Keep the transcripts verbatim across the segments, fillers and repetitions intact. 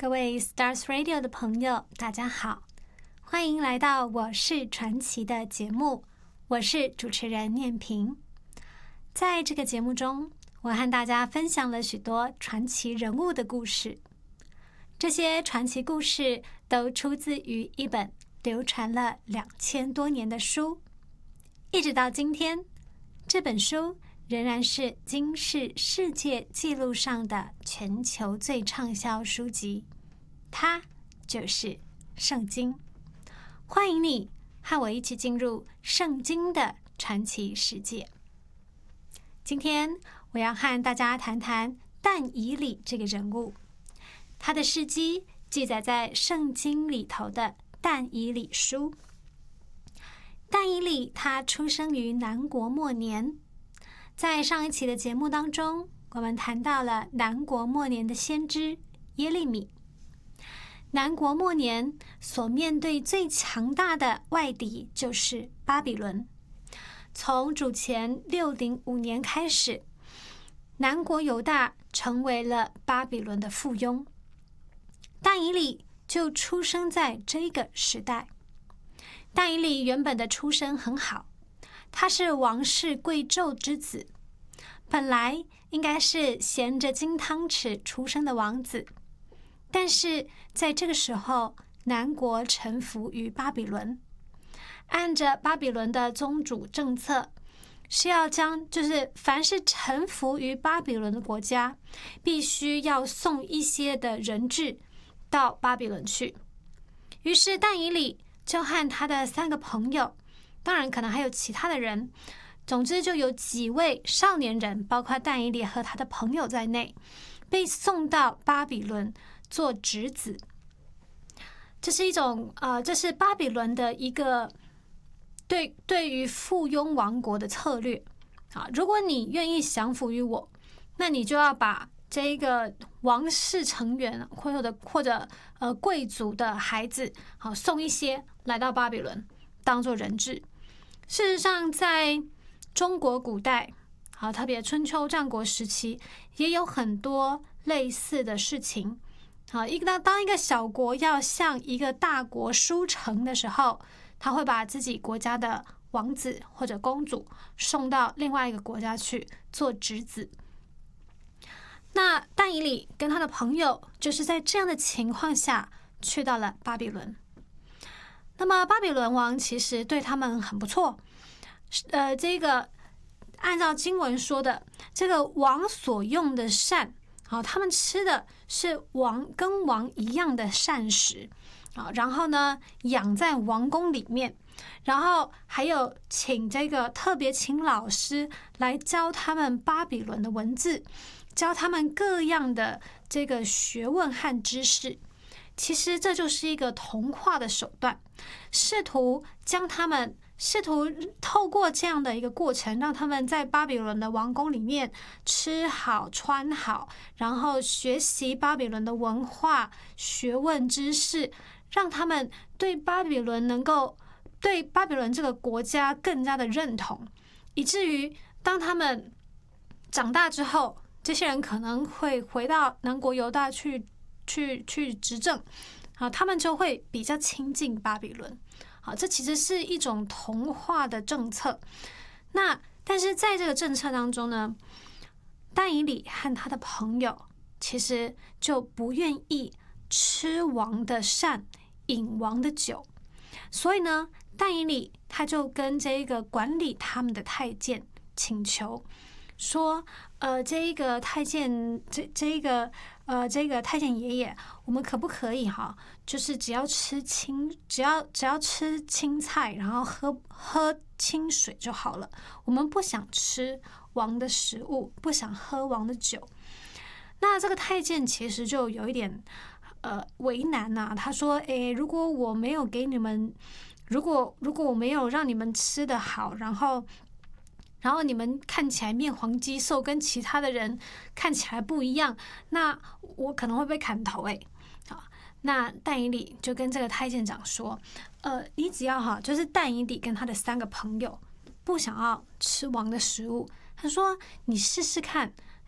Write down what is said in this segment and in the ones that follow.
各位 Stars Radio 的朋友，大家好，欢迎来到我是传奇的节目，我是主持人念萍。在这个节目中，我和大家分享了许多传奇人物的故事。这些传奇故事都出自于一本流传了两千多年的书，一直到今天，这本书仍然是金氏世界纪录上的全球最畅销书籍，它就是圣经。欢迎你和我一起进入圣经的传奇世界。今天我要和大家谈谈但以理这个人物，他的事迹记载在圣经里头的但以理书。但以理他出生于南国末年，在上一期的节目当中，我们谈到了南国末年的先知耶利米。南国末年所面对最强大的外敌就是巴比伦。从主前六零五年开始，南国犹大成为了巴比伦的附庸。但以理就出生在这个时代。但以理原本的出身很好，他是王室贵胄之子，本来应该是衔着金汤匙出生的王子，但是在这个时候，南国臣服于巴比伦，按着巴比伦的宗主政策，是要将就是凡是臣服于巴比伦的国家，必须要送一些的人质到巴比伦去。于是但以理就和他的三个朋友，当然可能还有其他的人，总之就有几位少年人，包括但以理和他的朋友在内，被送到巴比伦做质子。这是一种呃，这是巴比伦的一个对对于附庸王国的策略啊。如果你愿意降服于我，那你就要把这一个王室成员或者或者呃贵族的孩子，好送一些来到巴比伦当做人质。事实上，在中国古代，好特别春秋战国时期，也有很多类似的事情。好，一个当一个小国要向一个大国输诚的时候，他会把自己国家的王子或者公主送到另外一个国家去做质子。那但以理跟他的朋友就是在这样的情况下去到了巴比伦。那么巴比伦王其实对他们很不错，呃，这个按照经文说的，这个王所用的膳，好，他们吃的是王跟王一样的膳食，好，然后呢养在王宫里面，然后还有请这个特别请老师来教他们巴比伦的文字，教他们各样的这个学问和知识。其实这就是一个同化的手段，试图将他们试图透过这样的一个过程，让他们在巴比伦的王宫里面吃好穿好，然后学习巴比伦的文化学问知识，让他们对巴比伦能够对巴比伦这个国家更加的认同，以至于当他们长大之后，这些人可能会回到南国犹大去去去执政啊，他们就会比较亲近巴比伦。好，这其实是一种同化的政策。那但是在这个政策当中呢，但以理和他的朋友其实就不愿意吃王的膳，饮王的酒，所以呢，但以理他就跟这个管理他们的太监请求说，呃，这一个太监，这这一个呃，这个太监爷爷，我们可不可以哈，就是只要吃青，只要只要吃青菜，然后喝喝清水就好了。我们不想吃王的食物，不想喝王的酒。那这个太监其实就有一点呃为难呐、啊，他说，诶，如果我没有给你们，如果如果我没有让你们吃得好，然后。然后你们看起来面黄肌瘦，跟其他的人看起来不一样，那我可能会被砍头哎。好，那但以理就跟这个太监长说，呃，你只要哈，就是但以理跟他的三个朋友不想要吃王的食物，他说你试试看，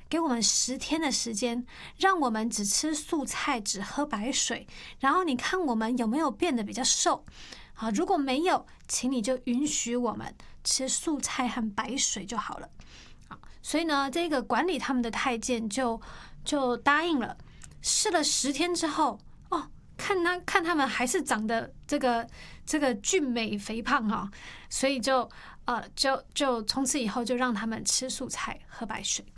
给我们十天的时间，让我们只吃素菜，只喝白水，然后你看我们有没有变得比较瘦。好，如果没有，请你就允许我们吃素菜和白水就好了。好，所以呢，这个管理他们的太监就就答应了。试了十天之后，哦，看他看他们还是长得这个这个俊美肥胖哈、哦，所以就呃就就从此以后就让他们吃素菜喝白水。